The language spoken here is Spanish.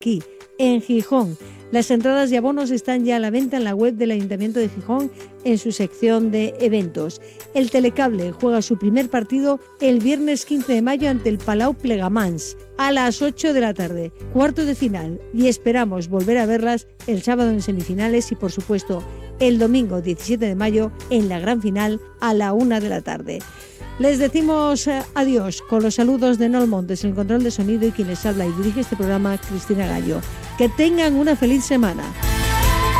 aquí, en Gijón. Las entradas y abonos están ya a la venta en la web del Ayuntamiento de Gijón en su sección de eventos. El Telecable juega su primer partido el viernes 15 de mayo ante el Palau Plegamans a las 8 de la tarde, cuarto de final, y esperamos volver a verlas el sábado en semifinales y por supuesto el domingo 17 de mayo en la gran final a la 1 de la tarde. Les decimos adiós con los saludos de Nol Montes, el control de sonido, y quien les habla y dirige este programa, Cristina Gallo. Que tengan una feliz semana.